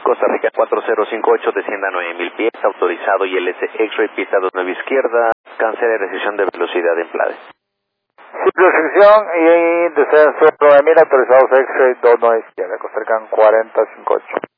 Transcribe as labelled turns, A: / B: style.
A: Costa Rica 4058, descienda 9000 pies, autorizado ILS X-Ray, pista 29 izquierda, cancela restricción de velocidad en Plade.
B: Sí, restricción y descenso 9000, autorizados X-Ray 29 izquierda, Costa Rica 4058.